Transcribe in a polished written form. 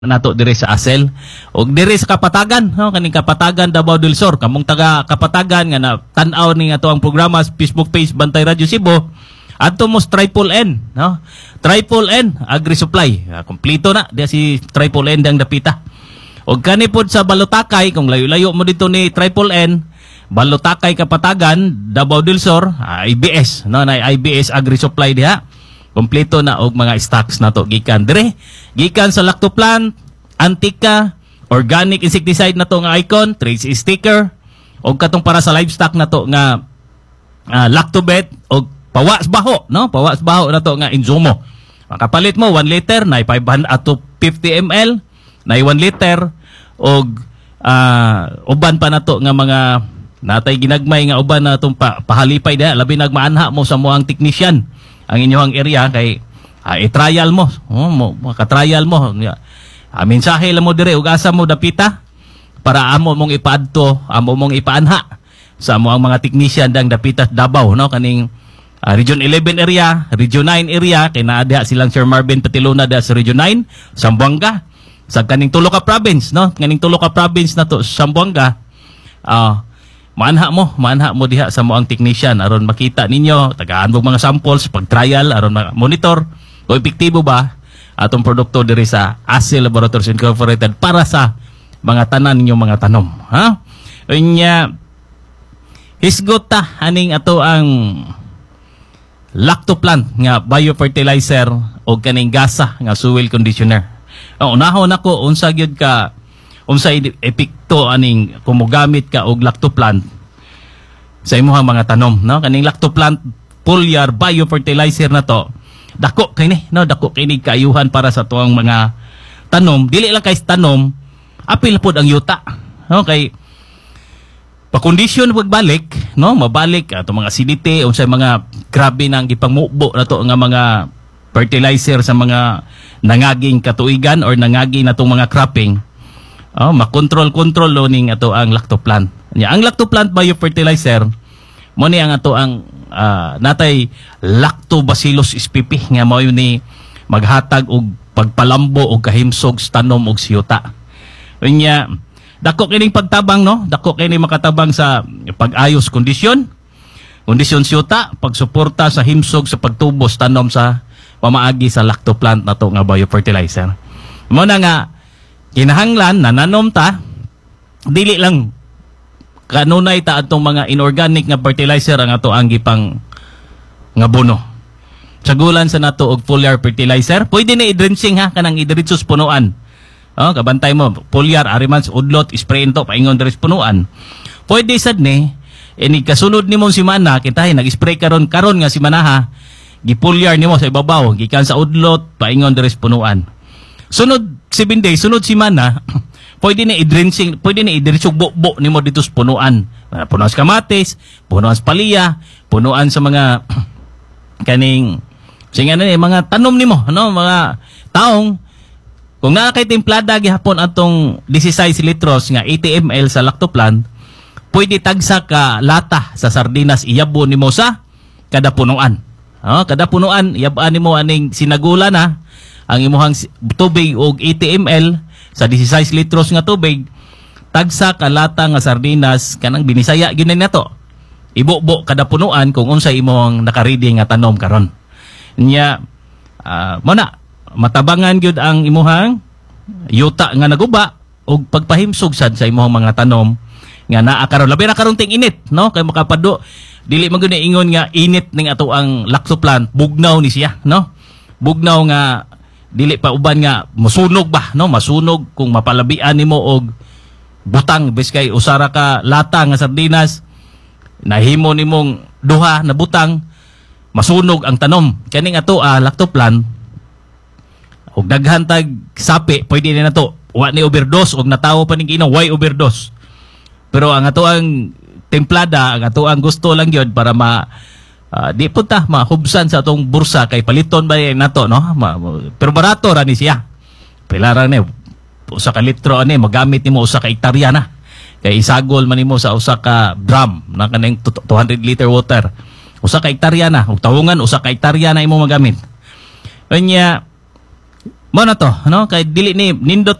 nato dire sa Asel og dire sa Kapatagan, no, kaning Kapatagan Davao del Sur, kamong taga Kapatagan nga na tan-aw ni ato ang programa sa Facebook page Bantay Radio Cebu, adto mo Triple N, no, Triple N Agri Supply, kompleto na dia si Triple N dang dapita. Og kani pod sa Balutakay, kung layo-layo mo dito ni Triple N, Balutakay Kapatagan Davao del Sur, IBS, no, na IBS Agri Supply diha. Kompleto na og mga stocks na to gikan dire, gikan sa Lactoplant, Antica, organic insecticide na to nga icon, trace sticker, og katong para sa livestock na to nga Lactobet og pawas baho, no, pawas baho na to nga Insumo. Makapalit mo 1 liter na 500 to 50 ml, na 1 liter og uban pa na to nga mga natay ginagmay nga uban na tong pahalipay diha, labi nagmaanha mo sa moang technician ang inyong area kay i-trial mo, maka-trial mo. Mensahe lang mo dire ug asa mo dapita para amo mong ipaadto, amo mong ipaanha sa amo ang mga technician dang dapita Davao, no, kaning Region 11 area, Region 9 area, kay naa diha silang Sir Marvin Patilona diha sa Region 9, Zamboanga, sa kaning tulo ka province, no, kaning tulo ka province na to Zamboanga. Maanha mo diha sa moang technician aron makita ninyo, tagaan mo mga samples pag-trial aron monitor kung epektibo ba atong produkto diri sa Asel Laboratories Incorporated para sa mga tanan ninyong mga tanom, ha? Unya hisgot ta aning ato ang Lactoplant nga biofertilizer o kaning gasa nga soil conditioner. Unahon nako unsa gyud ka unsa epekto aning kumugamit ka og Lactoplant sa imong mga tanom, no, kaning Lactoplant foliar biofertilizer na to dako kini, no, dako kini kaayuhan para sa tuang mga tanom, dili lang kay tanom, apil pod ang yuta, no, kay pa-condition pagbalik, no, mabalik ato mga acidity unsay mga grabe nang gipangmubo na to nga mga fertilizer sa mga nangaging katuigan or nangaging natong mga cropping. Makontrol-kontrol lo ning ato ang Lactoplant. Ang Lactoplant biofertilizer mo ni ang ato ang natay Lactobacillus spp nga mao ni maghatag og pagpalambo og kahimsog sa tanom og siyuta. Unya dako kining pagtabang, no, dako kini makatabang sa pag-ayos kondisyon siyuta, pagsuporta sa himsog sa pagtubos tanom sa pamaagi sa Lactoplant nato nga biofertilizer. Mo na nga kinahanglan nananom ta dili lang kanunay ta atong mga inorganic nga fertilizer ang ato ang gipang nga bono. Sagulan sa nato og foliar fertilizer, pwede na i-drenching, ha, kanang idiretsos punuan. Kabantay mo foliar arimans udlot spray into paingon diri punuan. Pwede sad ni ini kasunod nimong semana kita nag-spray karon nga semana, ha, gifoliar nimo sa ibabaw gikan sa udlot paingon diri punuan. Sunod 7 days, sunod semana, pwede na i-drenching, pwede na i-diretsog bukbo nimo dito sa punuan. Punuan sa kamatis, punuan sa palya, punuan sa mga kaning mga tanom nimo, no, mga taong kung naa kay templada gihapon atong 16 litros nga 80 ml sa Lactoplant, pwede tagsa ka lata sa sardinas iyabo nimo sa kada punuan. Kada punuan iyabaan nimo aning sinagula na ang imuhang tubig og 80 ml sa 16 litros nga tubig, tagsa ka lata nga sardinas kanang binisaya gyud nato. Ibubo kada punuan kung unsa imong nakaready nga tanom karon. Nya mo na matabangan gyud ang imuhang yuta nga naguba og pagpahimsog sad sa imong mga tanom nga naa karon, labi na karon ting init, no, kay makapado dili man gyud ingon nga init ning ato ang Lactoplant, bugnaw ni siya, no, bugnaw nga dili pa uban nga masunog ba, no, masunog kung mapalabian nimo og butang biskay usara ka lata nga sardinas nahimo nimong duha na butang, masunog ang tanom. Kaning ato Lactoplant og daghan tag sapi pwede na nato wa ni overdose og natawo pa ning why overdose. Pero ang ato ang templada, ang ato ang gusto lang yun para di po ta mahubsan sa atong bursa kay paliton ba nato, no, pero barato ra ni siya. Pilara ni usa ka litro ani magamit nimo usa ka hektarya na. Kay isagol man nimo sa usa ka drum na kanang 200 liter water. Usa ka hektarya na, ug tawungan usa ka hektarya na imo magamit. Kanya Mo na to, no? Kay dili ni nindot